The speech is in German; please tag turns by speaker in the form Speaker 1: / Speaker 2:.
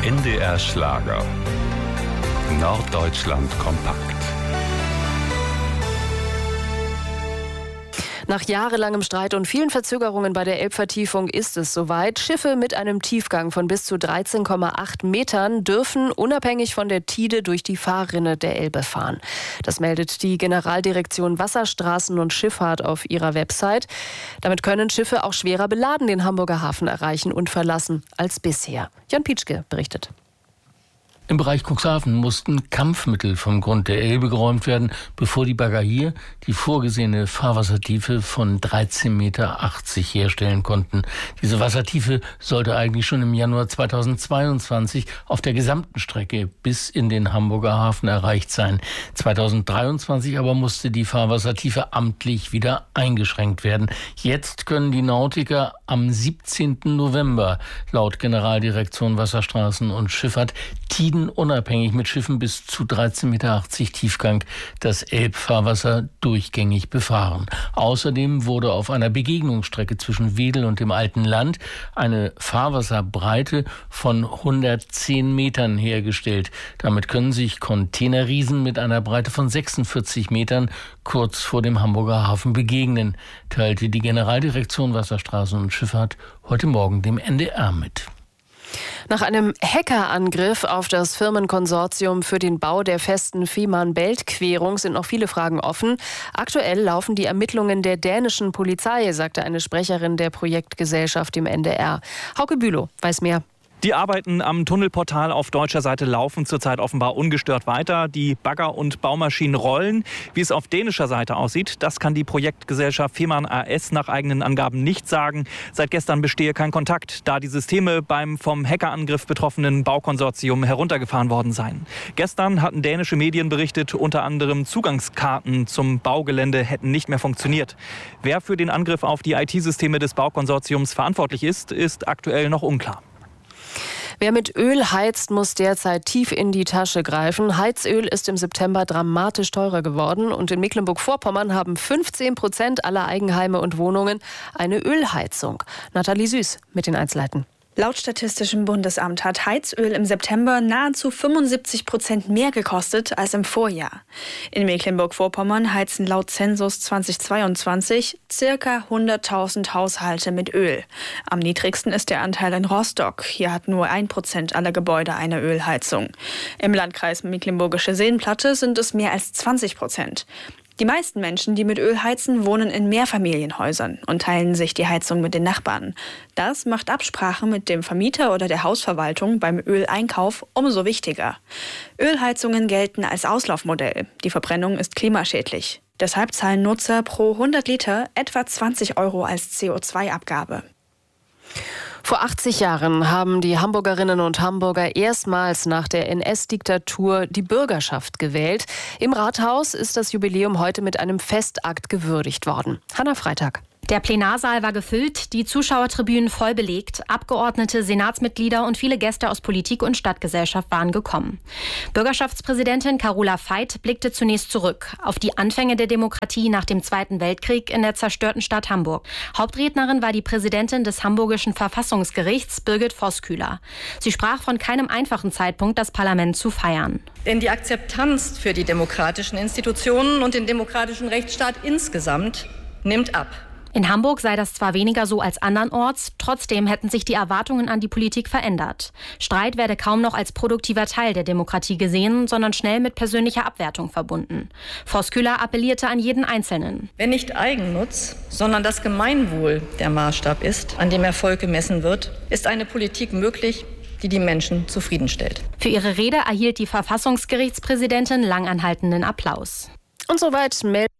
Speaker 1: NDR Schlager. Norddeutschland kompakt.
Speaker 2: Nach jahrelangem Streit und vielen Verzögerungen bei der Elbvertiefung ist es soweit. Schiffe mit einem Tiefgang von bis zu 13,8 Metern dürfen unabhängig von der Tide durch die Fahrrinne der Elbe fahren. Das meldet die Generaldirektion Wasserstraßen und Schifffahrt auf ihrer Website. Damit können Schiffe auch schwerer beladen den Hamburger Hafen erreichen und verlassen als bisher. Jan Pietschke berichtet.
Speaker 3: Im Bereich Cuxhaven mussten Kampfmittel vom Grund der Elbe geräumt werden, bevor die Bagger hier die vorgesehene Fahrwassertiefe von 13,80 Meter herstellen konnten. Diese Wassertiefe sollte eigentlich schon im Januar 2022 auf der gesamten Strecke bis in den Hamburger Hafen erreicht sein. 2023 aber musste die Fahrwassertiefe amtlich wieder eingeschränkt werden. Jetzt können die Nautiker am 17. November laut Generaldirektion Wasserstraßen und Schifffahrt unabhängig mit Schiffen bis zu 13,80 Meter Tiefgang das Elbfahrwasser durchgängig befahren. Außerdem wurde auf einer Begegnungsstrecke zwischen Wedel und dem Alten Land eine Fahrwasserbreite von 110 Metern hergestellt. Damit können sich Containerriesen mit einer Breite von 46 Metern kurz vor dem Hamburger Hafen begegnen, teilte die Generaldirektion Wasserstraßen und Schifffahrt heute Morgen dem NDR mit.
Speaker 2: Nach einem Hackerangriff auf das Firmenkonsortium für den Bau der festen Fehmarn-Belt-Querung sind noch viele Fragen offen. Aktuell laufen die Ermittlungen der dänischen Polizei, sagte eine Sprecherin der Projektgesellschaft im NDR. Hauke Bülow weiß mehr.
Speaker 4: Die Arbeiten am Tunnelportal auf deutscher Seite laufen zurzeit offenbar ungestört weiter. Die Bagger und Baumaschinen rollen. Wie es auf dänischer Seite aussieht, das kann die Projektgesellschaft Fehmarn AS nach eigenen Angaben nicht sagen. Seit gestern bestehe kein Kontakt, da die Systeme beim vom Hackerangriff betroffenen Baukonsortium heruntergefahren worden seien. Gestern hatten dänische Medien berichtet, unter anderem Zugangskarten zum Baugelände hätten nicht mehr funktioniert. Wer für den Angriff auf die IT-Systeme des Baukonsortiums verantwortlich ist, ist aktuell noch unklar.
Speaker 2: Wer mit Öl heizt, muss derzeit tief in die Tasche greifen. Heizöl ist im September dramatisch teurer geworden und in Mecklenburg-Vorpommern haben 15% aller Eigenheime und Wohnungen eine Ölheizung. Nathalie Süß mit den Einzelheiten.
Speaker 5: Laut Statistischem Bundesamt hat Heizöl im September nahezu 75% mehr gekostet als im Vorjahr. In Mecklenburg-Vorpommern heizen laut Zensus 2022 ca. 100.000 Haushalte mit Öl. Am niedrigsten ist der Anteil in Rostock. Hier hat nur 1% aller Gebäude eine Ölheizung. Im Landkreis Mecklenburgische Seenplatte sind es mehr als 20%. Die meisten Menschen, die mit Öl heizen, wohnen in Mehrfamilienhäusern und teilen sich die Heizung mit den Nachbarn. Das macht Absprache mit dem Vermieter oder der Hausverwaltung beim Öleinkauf umso wichtiger. Ölheizungen gelten als Auslaufmodell. Die Verbrennung ist klimaschädlich. Deshalb zahlen Nutzer pro 100 Liter etwa 20 € als CO2-Abgabe.
Speaker 2: Vor 80 Jahren haben die Hamburgerinnen und Hamburger erstmals nach der NS-Diktatur die Bürgerschaft gewählt. Im Rathaus ist das Jubiläum heute mit einem Festakt gewürdigt worden. Hanna Freitag.
Speaker 6: Der Plenarsaal war gefüllt, die Zuschauertribünen voll belegt. Abgeordnete, Senatsmitglieder und viele Gäste aus Politik und Stadtgesellschaft waren gekommen. Bürgerschaftspräsidentin Carola Veit blickte zunächst zurück auf die Anfänge der Demokratie nach dem Zweiten Weltkrieg in der zerstörten Stadt Hamburg. Hauptrednerin war die Präsidentin des Hamburgischen Verfassungsgerichts, Birgit Voskuiler. Sie sprach von keinem einfachen Zeitpunkt, das Parlament zu feiern.
Speaker 7: Denn die Akzeptanz für die demokratischen Institutionen und den demokratischen Rechtsstaat insgesamt nimmt ab.
Speaker 6: In Hamburg sei das zwar weniger so als andernorts, trotzdem hätten sich die Erwartungen an die Politik verändert. Streit werde kaum noch als produktiver Teil der Demokratie gesehen, sondern schnell mit persönlicher Abwertung verbunden. Voskuiler appellierte an jeden Einzelnen.
Speaker 7: Wenn nicht Eigennutz, sondern das Gemeinwohl der Maßstab ist, an dem Erfolg gemessen wird, ist eine Politik möglich, die die Menschen zufriedenstellt.
Speaker 6: Für ihre Rede erhielt die Verfassungsgerichtspräsidentin langanhaltenden Applaus.
Speaker 2: Und soweit meldet